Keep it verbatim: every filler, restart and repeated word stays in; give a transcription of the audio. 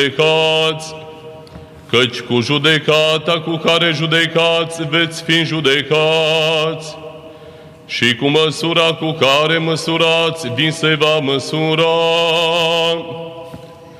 judecați, căci cu judecata cu care judecați veți fi judecați, și cu măsura cu care măsurați vi se va măsura.